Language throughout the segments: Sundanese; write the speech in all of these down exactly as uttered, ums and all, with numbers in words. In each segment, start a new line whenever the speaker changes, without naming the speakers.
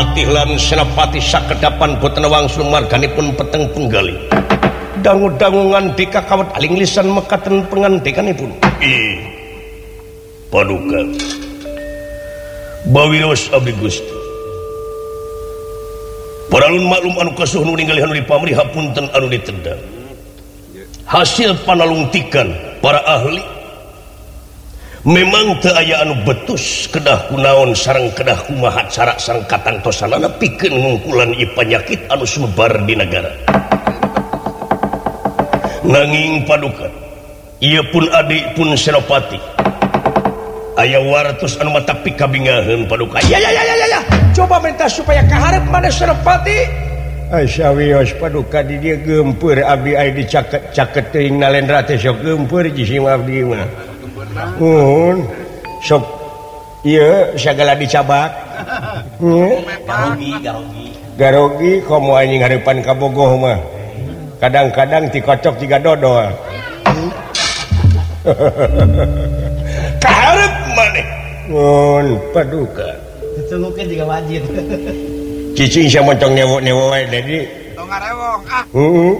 patihlan senapati sakedapan boten wangsul marganipun peteng penggali dangu-dangungan dika kawat aling lisan mekaten pengandikanipun ih paduka bawiros abdi Gusti paralun maklum anu kasuh nu ninggali anu dipamriha punten anu ditendang hasil panalungtikan para ahli memang teu aya anu betus kedah kunaon sareng kedah kumaha cara sareng katangtosanana pikeun ngungkulan ieu panyakit anu sumebar di negara. Nanging paduka ieu pun adik pun senopati aya wartos anu mata pikabingaheun paduka. Ya ya ya ya ya coba minta supaya kaharep mana senopati asawios paduka di dieu geumpeur abdi aya dicaket-caket teuing nalendra teh sok geumpeur jisim abdi mah. Nuhun sok ieu sagala dicabak. Garogi garogi. Garogi komo anjing hareupan ka bogoh mah. Kadang-kadang ti kocok tiga dodol. Kaharep maneh. Nuhun paduka. Ditunggukeun tiga wajib. Cicing sia moncong newo-newo wae jadi. Tong ngarewong ah. Heeh.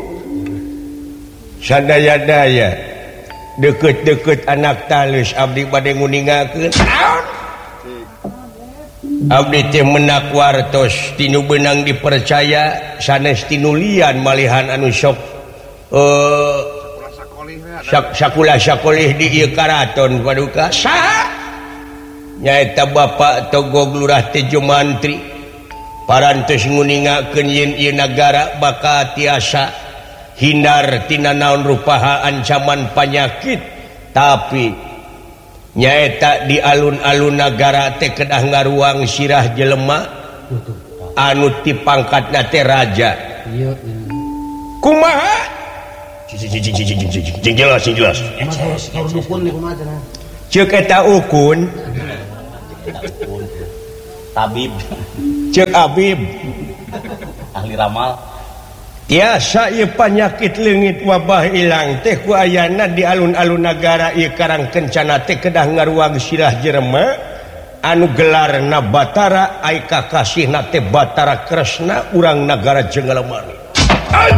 Sadaya-daya deket-deket anak talus abdi bade nguningakeun abdi teh menak wartos tinu benang dipercaya sanes tinulian malihan anu sok uh, sakulah-sakolih di ieu karaton paduka saha nyaeta Bapak Togog Lurah Tejo Mantri parantos nguningakeun yen ieu nagara bakal tiasa hindar tina naon rupaha ancaman penyakit tapi nyaeta di alun-alun negara teh kedah ngaruang sirah jelema anu ti pangkatna teh raja kumaha cing jelas cing jelas ceuk eta ukun tabib ceuk abib ahli ramal tiasa ieu panyakit leungit wabah ilang teh ku ayana di alun-alun nagara ieu karang kencana teh kedah ngaruang sirah jelema anu gelarna Batara ai kakasihna teh Batara Kresna urang nagara Jenggalamani.